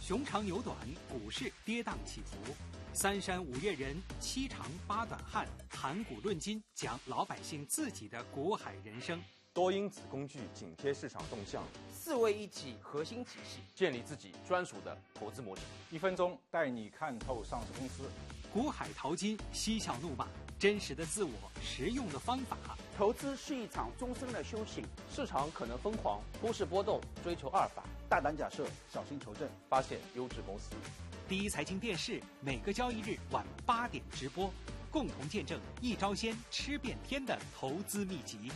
熊长牛短，股市跌宕起伏。三山五岳人，七长八短汉，谈股论金，讲老百姓自己的股海人生。 多因子工具紧贴市场动向 ，4位一体核心体系， 建立自己专属的投资模型。 1分钟带你看透上市公司。 股海淘金，嬉笑怒骂，真实的自我，实用的方法。 投资是一场终身的修行， 市场可能疯狂，股市波动，追求阿尔法， 大胆假设，小心求证， 发现优质公司。 第一财经电视每个交易日晚8点直播，共同见证一招鲜吃遍天的投资秘籍。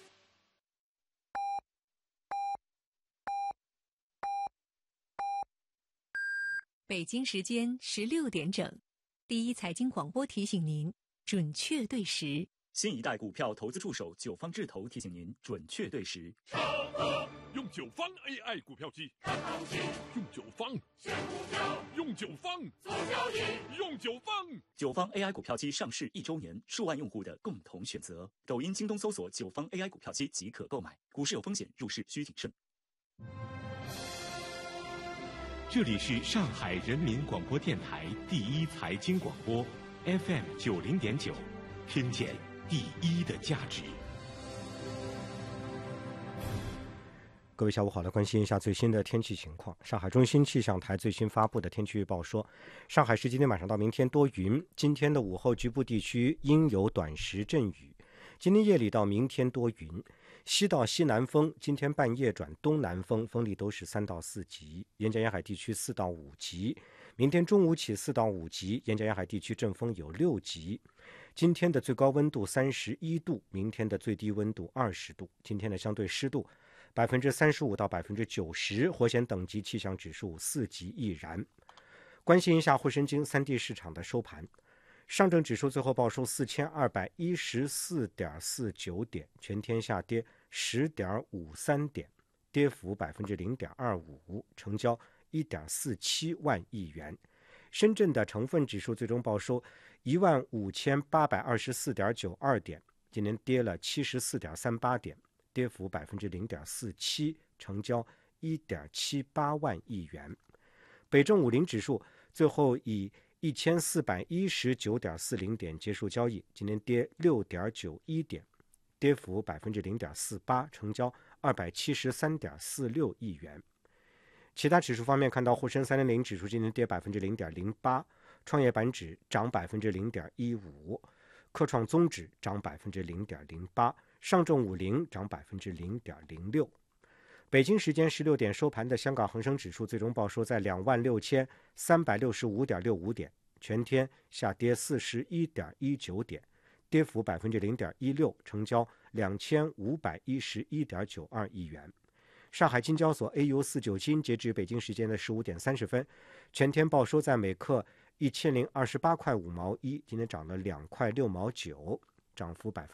北京时间16点整，第一财经广播提醒您准确对时。 新一代股票投资助手九方智投提醒您准确对时。 用九方 AI 股票机，用九方选股票，用九方做交易，用九方。 九方 AI 股票机上市1周年，数万用户的共同选择。抖音、京东搜索九方 AI 股票机即可购买。股市有风险，入市需谨慎。 这里是上海人民广播电台第一财经广播 FM 90.9，听见第一的价值。 各位下午好，来关心一下最新的天气情况。上海中心气象台最新发布的天气预报说，上海市今天晚上到明天多云，今天的午后局部地区应有短时阵雨，今天夜里到明天多云，西到西南风，今天半夜转东南风，风力都是3到4级，沿江沿海地区4到5级，明天中午起4到5级，沿江沿海地区阵风有6级。今天的最高温度31度，明天的最低温度20度，今天的相对湿度35%到90%，火险等级气象指数4级易燃。关心一下沪深京3地市场的收盘，上证指数最后报收4214.49点，全天下跌10.53点，跌幅0.25%，成交1.47万亿元。深圳的成分指数最终报收15824.92点，今年跌了74.38点，跌幅0.47%，成交1.78万亿元。北证50指数最后以1419.40点结束交易，今天跌6.91点，跌幅0.48%，成交273.46亿元。其他指数方面，看到沪深300指数今天跌0.08%，创业板指涨0.15%，科创综指涨0.08%，上证50涨0.06%。北京时间16点收盘的香港恒生指数最终报收在26,365.65点，全天下跌41.19点，跌幅0.16%，成交2511.92亿元。上海金交所 AU49 金截至北京时间的15点30分，全天报收在每克1028块5毛1，今天涨了2块6毛9，涨幅